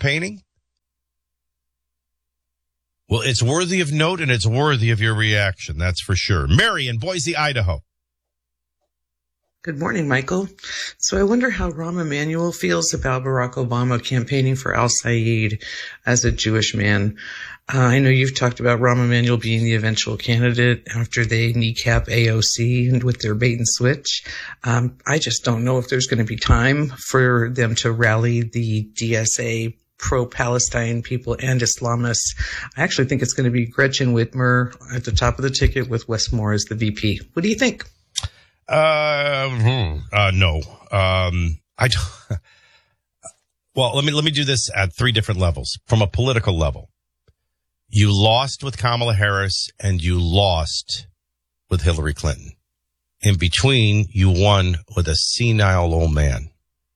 campaigning? Well, it's worthy of note and it's worthy of your reaction. That's for sure. Mary in Boise, Idaho. Good morning, Michael. So I wonder how Rahm Emanuel feels about Barack Obama campaigning for al-Sayed as a Jewish man. I know you've talked about Rahm Emanuel being the eventual candidate after they kneecap AOC and with their bait and switch. I just don't know if there's going to be time for them to rally the DSA pro-Palestine people and Islamists. I actually think it's going to be Gretchen Whitmer at the top of the ticket with Wes Moore as the VP. What do you think? No. Well, let me do this at three different levels. From a political level, you lost with Kamala Harris and you lost with Hillary Clinton. In between, you won with a senile old man.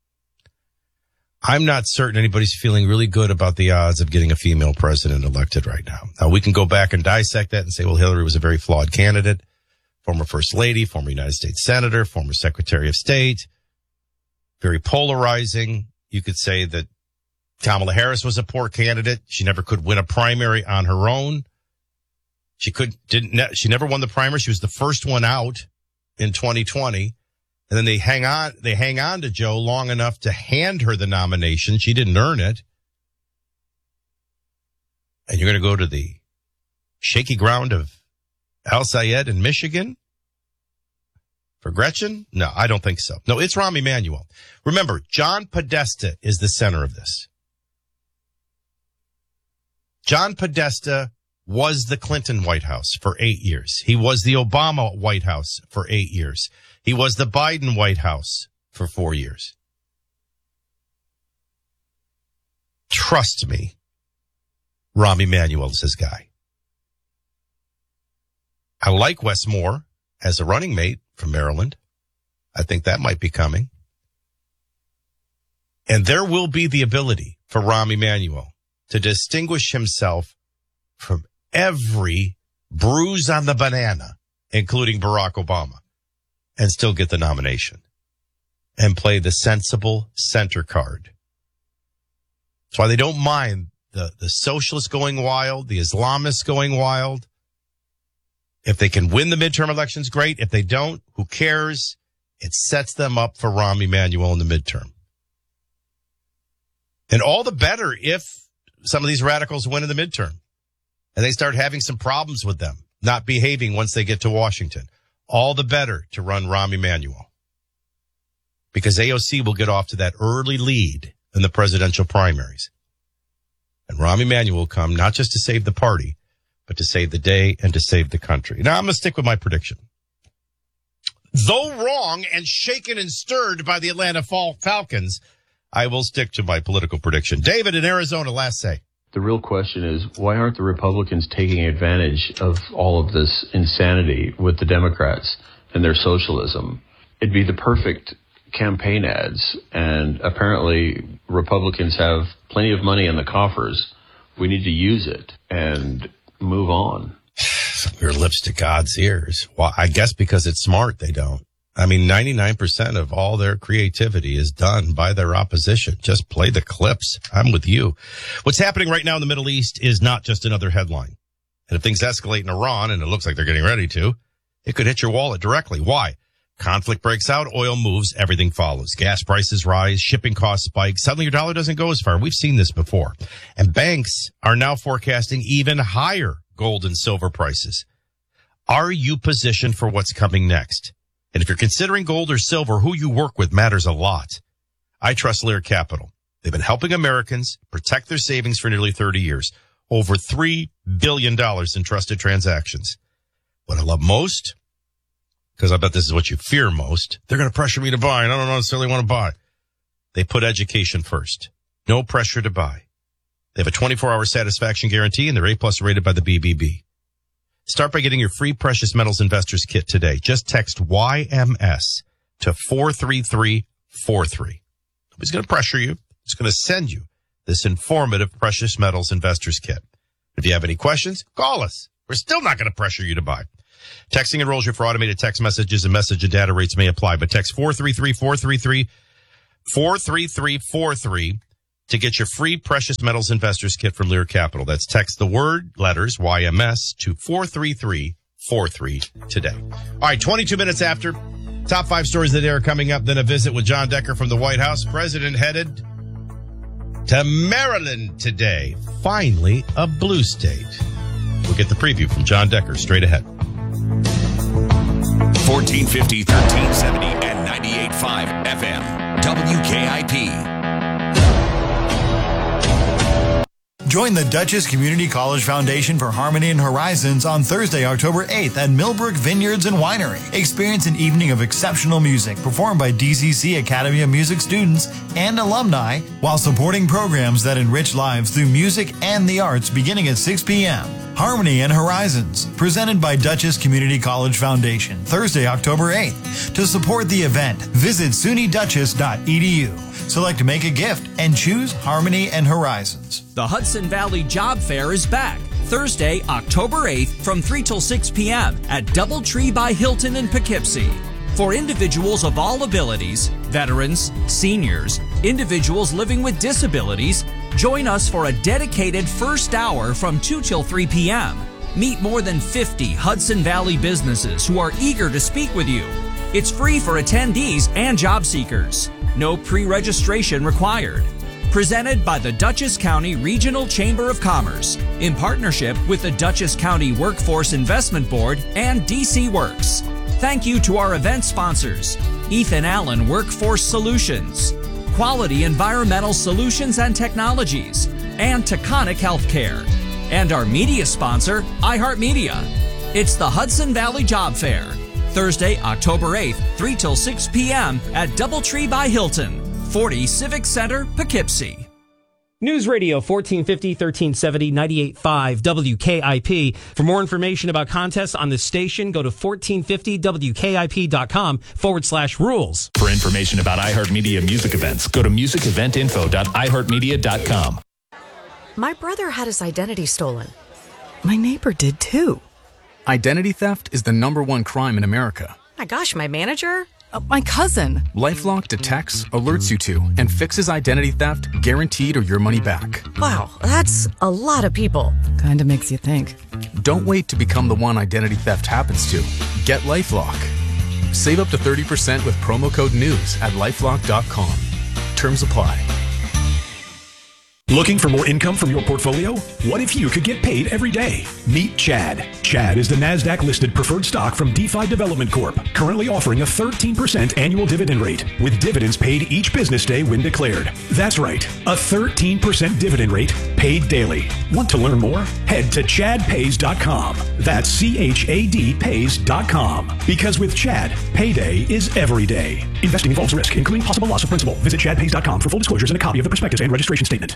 I'm not certain anybody's feeling really good about the odds of getting a female president elected right now. Now, we can go back and dissect that and say, well, Hillary was a very flawed candidate. Former First Lady, former United States Senator, former Secretary of State, very polarizing. You could say that Kamala Harris was a poor candidate. She never could win a primary on her own. She never won the primary. She was the first one out in 2020. And then they hang on to Joe long enough to hand her the nomination. She didn't earn it. And you're going to go to the shaky ground of al-Sayed in Michigan for Gretchen? No, I don't think so. No, it's Rahm Emanuel. Remember, John Podesta is the center of this. John Podesta was the Clinton White House for 8 years. He was the Obama White House for 8 years. He was the Biden White House for 4 years. Trust me, Rahm Emanuel is his guy. I like Wes Moore as a running mate from Maryland. I think that might be coming. And there will be the ability for Rahm Emanuel to distinguish himself from every bruise on the banana, including Barack Obama, and still get the nomination and play the sensible center card. That's why they don't mind the socialists going wild, the Islamists going wild. If they can win the midterm elections, great. If they don't, who cares? It sets them up for Rahm Emanuel in the midterm. And all the better if some of these radicals win in the midterm and they start having some problems with them, not behaving once they get to Washington. All the better to run Rahm Emanuel, because AOC will get off to that early lead in the presidential primaries. And Rahm Emanuel will come not just to save the party, but to save the day and to save the country. Now, I'm going to stick with my prediction. Though wrong and shaken and stirred by the Atlanta Falcons, I will stick to my political prediction. David in Arizona, last say. The real question is, why aren't the Republicans taking advantage of all of this insanity with the Democrats and their socialism? It'd be the perfect campaign ads, and apparently Republicans have plenty of money in the coffers. We need to use it and move on. Your lips to God's ears. Well, I guess because it's smart, they don't. I mean, 99% of all their creativity is done by their opposition. Just play the clips. I'm with you. What's happening right now in the Middle East is not just another headline. And if things escalate in Iran, and it looks like they're getting ready to, it could hit your wallet directly. Why? Conflict breaks out, oil moves, everything follows. Gas prices rise, shipping costs spike. Suddenly your dollar doesn't go as far. We've seen this before. And banks are now forecasting even higher gold and silver prices. Are you positioned for what's coming next? And if you're considering gold or silver, who you work with matters a lot. I trust Lear Capital. They've been helping Americans protect their savings for nearly 30 years. Over $3 billion in trusted transactions. What I love most, because I bet this is what you fear most, they're going to pressure me to buy, and I don't necessarily want to buy. They put education first. No pressure to buy. They have a 24-hour satisfaction guarantee, and they're A+ rated by the BBB. Start by getting your free Precious Metals Investors Kit today. Just text YMS to 43343. Nobody's going to pressure you. It's going to send you this informative Precious Metals Investors Kit. If you have any questions, call us. We're still not going to pressure you to buy. Texting enrolls you for automated text messages, and message and data rates may apply. But text 433-433, 43343 to get your free Precious Metals Investors Kit from Lear Capital. That's text the word letters YMS to 43343 today. All right, 22 minutes after. Top 5 stories of the day are coming up. Then a visit with John Decker from the White House. President headed to Maryland today. Finally, a blue state. We'll get the preview from John Decker straight ahead. 1450, 1370, and 98.5 FM. WKIP. Join the Dutchess Community College Foundation for Harmony and Horizons on Thursday, October 8th at Millbrook Vineyards and Winery. Experience an evening of exceptional music performed by DCC Academy of Music students and alumni while supporting programs that enrich lives through music and the arts beginning at 6 p.m. Harmony and Horizons, presented by Dutchess Community College Foundation, Thursday, October 8th. To support the event, visit sunyduchess.edu. Select Make a Gift and choose Harmony and Horizons. The Hudson Valley Job Fair is back Thursday, October 8th from 3 till 6 p.m. at Doubletree by Hilton in Poughkeepsie. For individuals of all abilities, veterans, seniors, individuals living with disabilities, join us for a dedicated first hour from 2 till 3 p.m. Meet more than 50 Hudson Valley businesses who are eager to speak with you. It's free for attendees and job seekers. No pre-registration required. Presented by the Dutchess County Regional Chamber of Commerce in partnership with the Dutchess County Workforce Investment Board and DC Works. Thank you to our event sponsors, Ethan Allen Workforce Solutions, Quality Environmental Solutions and Technologies, and Taconic Healthcare. And our media sponsor, iHeartMedia. It's the Hudson Valley Job Fair, Thursday, October 8th, 3 till 6 p.m. at Doubletree by Hilton, 40 Civic Center, Poughkeepsie. News Radio 1450, 1370, 98.5 WKIP. For more information about contests on the station, go to 1450wkip.com/rules. For information about iHeartMedia music events, go to musiceventinfo.iheartmedia.com. My brother had his identity stolen. My neighbor did too. Identity theft is the #1 crime in America. My gosh, my manager? My cousin. LifeLock detects, alerts you to, and fixes identity theft guaranteed or your money back. Wow, that's a lot of people. Kinda makes you think. Don't wait to become the one identity theft happens to. Get LifeLock. Save up to 30% with promo code NEWS at LifeLock.com. Terms apply. Looking for more income from your portfolio? What if you could get paid every day? Meet Chad. Chad is the NASDAQ-listed preferred stock from DeFi Development Corp., currently offering a 13% annual dividend rate, with dividends paid each business day when declared. That's right, a 13% dividend rate paid daily. Want to learn more? Head to ChadPays.com. That's ChadPays.com. Because with Chad, payday is every day. Investing involves risk, including possible loss of principal. Visit ChadPays.com for full disclosures and a copy of the prospectus and registration statement.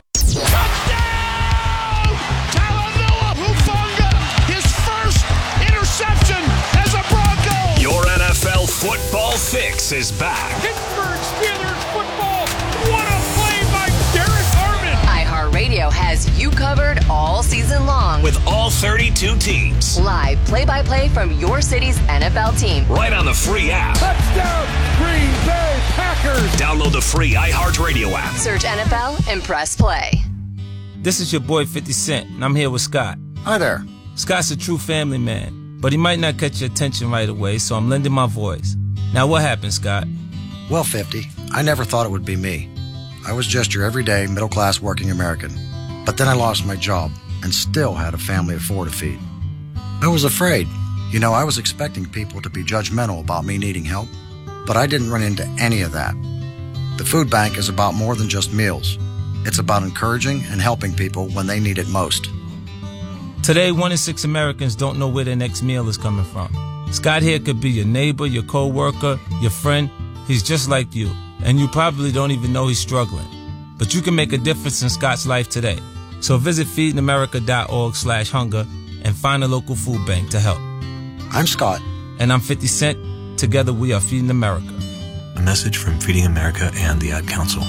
Touchdown! Talavilla Hufanga, his first interception as a Bronco. Your NFL football fix is back. Pittsburgh Steelers football. What a play by Derek Harmon. iHeartRadio has you covered all season long. With all 32 teams. Live play-by-play from your city's NFL team. Right on the free app. Touchdown, Green Bay Packers. Download the free iHeartRadio app. Search NFL and press play. This is your boy 50 Cent, and I'm here with Scott. Hi there. Scott's a true family man, but he might not catch your attention right away, so I'm lending my voice. Now, what happened, Scott? Well, 50, I never thought it would be me. I was just your everyday middle-class working American. But then I lost my job and still had a family of 4 to feed. I was afraid. You know, I was expecting people to be judgmental about me needing help, but I didn't run into any of that. The food bank is about more than just meals. It's about encouraging and helping people when they need it most. Today, 1 in 6 Americans don't know where their next meal is coming from. Scott here could be your neighbor, your co-worker, your friend. He's just like you, and you probably don't even know he's struggling. But you can make a difference in Scott's life today. So visit feedingamerica.org/hunger and find a local food bank to help. I'm Scott. And I'm 50 Cent. Together we are Feeding America. A message from Feeding America and the Ad Council.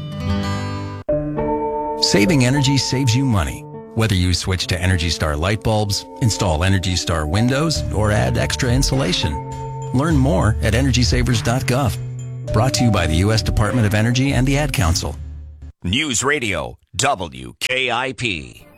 Saving energy saves you money. Whether you switch to Energy Star light bulbs, install Energy Star windows, or add extra insulation. Learn more at EnergySavers.gov. Brought to you by the U.S. Department of Energy and the Ad Council. News Radio WKIP.